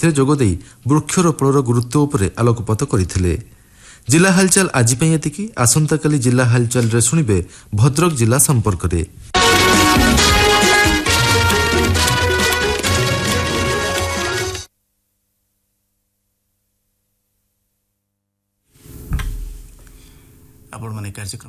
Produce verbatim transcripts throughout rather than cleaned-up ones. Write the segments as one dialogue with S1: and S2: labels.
S1: एथिरे जोगदेई वृक्षरोपणर गुरुत्व उपरे आलोकपात करथिले। जिला हालचाल आज एतिकी। आसंता काली जिला हालचाल रे सुनिबे भद्रक जिला संपर्क रे।
S2: आपण माने कार्यक्रम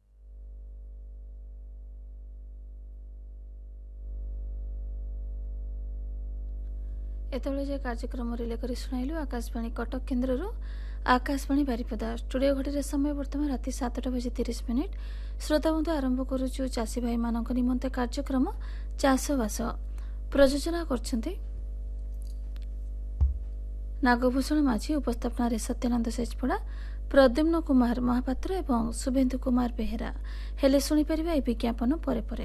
S3: एतबेले जे कार्यक्रम रिले करी सुनाइलु आकाशवाणी कटक केन्द्र आकाशवाणी बारिपदा स्टूडियो घड़ी समय बर्तमान राति सातटा बजे तीस मिनिट। श्रोता बंधु आरंभ करुचु चाषी भाई मान निमंते कार्यक्रम चाषबास प्रयोजना करछन्ते नागभूषण माझी। उपस्थापना रे सत्यानंद सेचपड़ा, प्रद्युम्न कुमार महापात्र एवं शुभेन्दु कुमार बेहेरा। हेले सुनी परिबा ए विज्ञापन परे परे।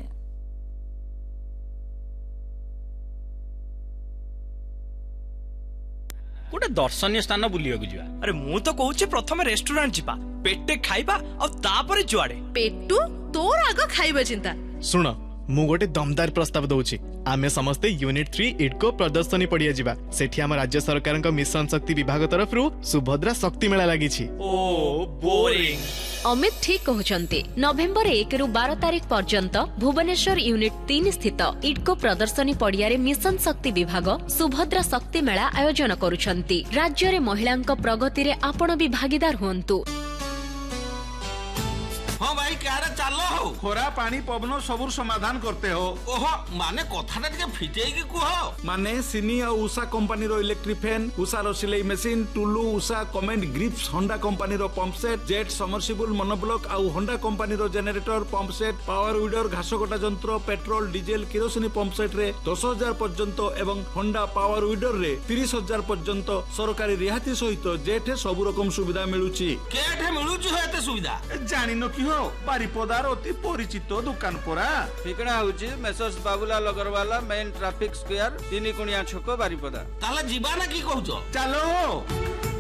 S4: गोटे दर्शनीय स्थान बुलिया को जिवा।
S5: अरे मु तो कहूची प्रथम रेस्टोरेंट जिबा, पेटे खाइबा और तापरे जुआडे।
S6: पेटू तोर आग खाइबा चिंता।
S7: सुन मु गोटे दमदार प्रस्ताव दउची। आमे समस्ते यूनिट थ्री इडको प्रदर्शनी पड़िया जिबा। सेठी हम राज्य सरकार का मिशन शक्ति विभाग तरफ रु सुभद्रा शक्ति मेला लागी छी।
S5: ओ बोरिंग।
S6: अमित ठीक कहउचंती। नवेम्बर एक रु बारह तारीख पर्यंत भुवनेश्वर यूनिट तीन स्थित इडको प्रदर्शनी पड़िया रे मिशन शक्ति विभाग सुभद्रा शक्ति मेला आयोजन करुछंती। राज्य रे महिलांक प्रगति रे आपण भी भागीदार होंतु।
S8: हाँ भाई क्या चलो हो
S9: खोरा पानी पवन सबुर समाधान करते हो।
S8: ओहो माने कथाटा टिके फिटेई की कुह।
S9: माने सिनी और उषा कंपनी रो इलेक्ट्रिक फैन, उषा रो सिलाई machine, Tullu, Usha comment grips, Honda company रो pump set, jet submersible monoblock और होंडा कंपनी रो generator pump set, power weeder घास कटा जंत्र, पेट्रोल डीजेल किरोसिनी पंप सेट रे दस हजार पर्यंत एवं होंडा पावर वीडर रे तीस हजार पर्यंत सरकारी रिहाती सहित जेठ सब रकम सुविधा मिलुची।
S8: केठे मिलुची हेते सुविधा
S9: जानि न की हो बारिपदार अति परिचित दुकान परा।
S10: ठिकना होची messrs Babulal Agrawala main traffic square तीन कुणिया छक बारिपदा।
S8: ताला जीवा ना की कहउछो।
S9: चलो।